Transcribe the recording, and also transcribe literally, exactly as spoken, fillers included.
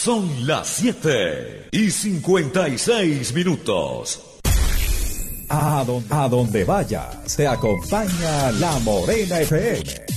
Son las siete y cincuenta y seis minutos. A donde, a donde vayas, te acompaña La Morena F M.